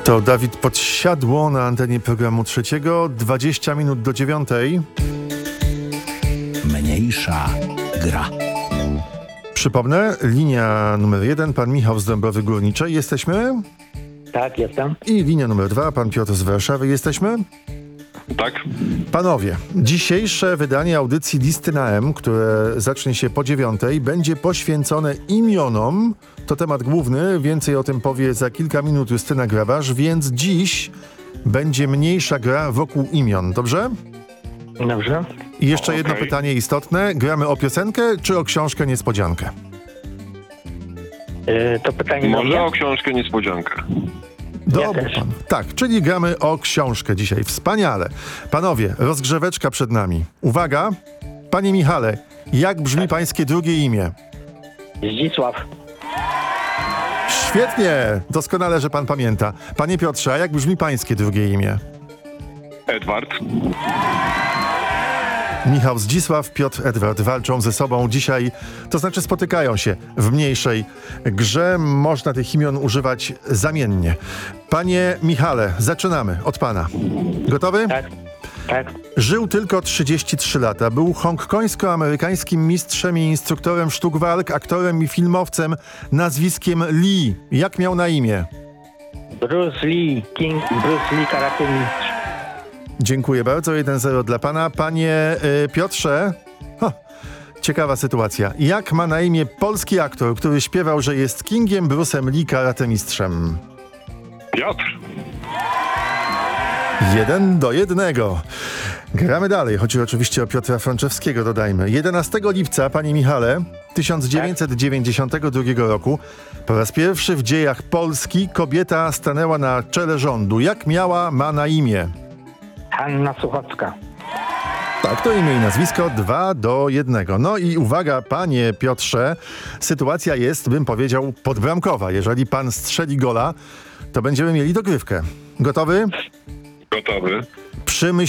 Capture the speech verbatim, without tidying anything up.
To Dawid Podsiadło na antenie programu Trzeciego. dwadzieścia minut do dziewiątej. Mniejsza gra. Przypomnę, linia numer jeden, pan Michał z Dąbrowy Górniczej. Jesteśmy? Tak, jestem. I linia numer dwa, pan Piotr z Warszawy. Jesteśmy? Tak. Panowie, dzisiejsze wydanie audycji Listy na M, które zacznie się po dziewiątej, będzie poświęcone imionom. To temat główny, więcej o tym powie za kilka minut Justyna Grabarz, więc dziś będzie mniejsza gra wokół imion, dobrze? Dobrze. I jeszcze jedno Okej. pytanie istotne. Gramy o piosenkę czy o książkę niespodziankę? Yy, to pytanie do Może mnie? o książkę niespodziankę. Dobry też. pan. Tak, czyli gramy o książkę dzisiaj. Wspaniale. Panowie, rozgrzeweczka przed nami. Uwaga, panie Michale, jak brzmi pańskie drugie imię? Zdzisław. Świetnie, doskonale, że pan pamięta. Panie Piotrze, a jak brzmi pańskie drugie imię? Edward. Michał Zdzisław, Piotr Edward walczą ze sobą dzisiaj, to znaczy spotykają się w mniejszej grze. Można tych imion używać zamiennie. Panie Michale, zaczynamy od pana. Gotowy? Tak, tak. Żył tylko trzydzieści trzy lata. Był hongkońsko-amerykańskim mistrzem i instruktorem sztuk walk, aktorem i filmowcem nazwiskiem Lee. Jak miał na imię? Bruce Lee, King, Bruce Lee, karate mistrz. Dziękuję bardzo. jeden zero dla pana. Panie y, Piotrze, ho, ciekawa sytuacja. Jak ma na imię polski aktor, który śpiewał, że jest Kingiem Bruce'em Lee, karate mistrzem? Piotr. Jeden do jednego. Gramy dalej. Chodzi oczywiście o Piotra Frączewskiego, dodajmy. jedenastego lipca, panie Michale, tysiąc dziewięćset dziewięćdziesiątego drugiego roku, po raz pierwszy w dziejach Polski kobieta stanęła na czele rządu. Jak miała ma na imię? Hanna Suchocka. Tak, to imię i nazwisko, dwa do jednego. No i uwaga, panie Piotrze, sytuacja jest, bym powiedział, podbramkowa. Jeżeli pan strzeli gola, to będziemy mieli dogrywkę. Gotowy? Gotowy. Przy